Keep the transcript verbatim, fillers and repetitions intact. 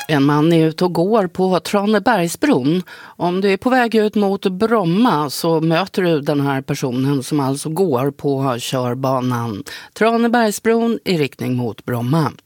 En man är ute och går på Tranebergsbron. Om du är på väg ut mot Bromma så möter du den här personen som alltså går på körbanan Tranebergsbron i riktning mot Bromma.